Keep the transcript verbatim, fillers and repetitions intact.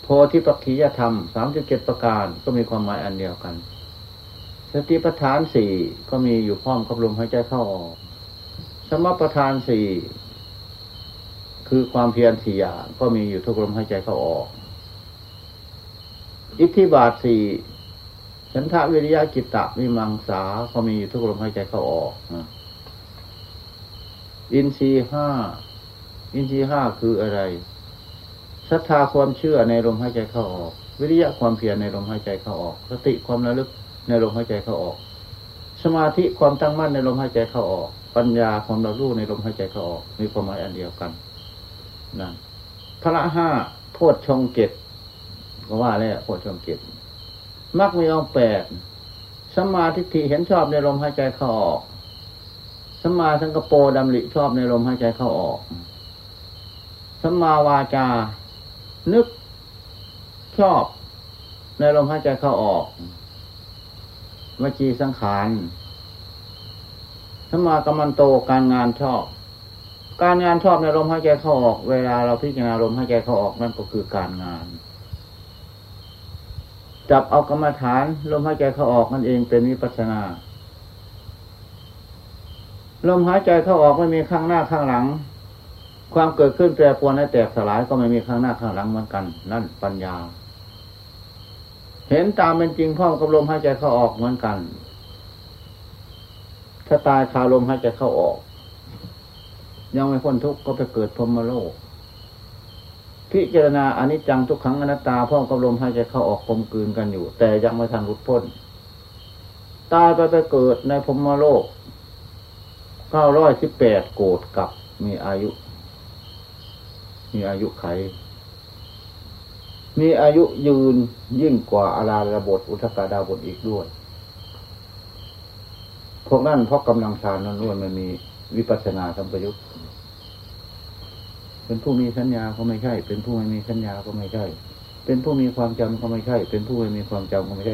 โพธิปักขิยธรรมสามสิบเจ็ดประการก็มีความหมายอันเดียวกันสติปัฏฐานสี่ก็มีอยู่พร้อมกับลมหายใจเข้าออกสมปัฏฐานสี่คือความเพียรสี่อย่างก็มีอยู่ทุกลมหายใจเข้าออกอิทธิบาทสี่ฉันทะวิริยะจิตตะวิมังสาก็มีอยู่ทุกลมหายใจเข้าออกอินทรีย์ห้าอินทรีย์ห้าคืออะไรศรัทธาความเชื่อในลมหายใจเข้าออกวิริยะความเพียรในลมหายใจเข้าออกสติความระลึกในลมหายใจเข้าออกสมาธิความตั้งมั่นในลมหายใจเข้าออกปัญญาความระลึกในลมหายใจเข้าออกมีความหมายอันเดียวกันนั่นพละห้าโพชฌงค์เจ็ดก็ว่าแล้วโพชฌงค์เจ็ดมรรคมีองค์แปดสัมมาทิฏฐิเห็นชอบในลมหายใจเข้าออกสัมมาสังกัปโปดำริชอบในลมหายใจเข้าออกสัมมาวาจานึกชอบในลมหายใจเข้าออกวจีสังขารสัมมากัมมันโตการงานชอบการงานชอบในลมหายใจเข้าออกเวลาเราพิจารณาลมหายใจเข้าออกนั่นก็คือการงานจับเอากรรมฐานลมหายใจเข้าออกนั่นเองเป็นวิปัสสนาลมหายใจเข้าออกไม่มีข้างหน้าข้างหลังความเกิดขึ้นแปรปรวนและแตกสลายก็ไม่มีข้างหน้าข้างหลังเหมือนกันนั่นปัญญาเห็นตามเป็นจริงพร้อมกับลมหายใจเข้าออกเหมือนกันถ้าตายคาลมหายใจเข้าออกยังไม่พ้นทุกข์ก็ไปเกิดพรหมโลกพิจารณาอนิจจังทุกขังอนัตตาพร้อมกับลมหายใจเข้าออกกลมกลืนกันอยู่แต่ยังไม่ทันหลุดพ้นตายไปไปเกิดในพรหมโลกเก้าร้อยสิบแปดโกฏกับมีอายุมีอายุไขมีอายุยืนยิ่งกว่าอาราธบทอุทกดาบทอีกด้วยพวกนั้นเพราะกำลังฌานนั้นล้วนมันมีวิปัสสนาสัมปยุตเป็นผู้มีสัญญาก็ไม่ใช่เป็นผู้ไม่มีสัญญาก็ไม่ใช่เป็นผู้มีความจำก็ไม่ใช่เป็นผู้ไม่มีความจำก็ไม่ใช่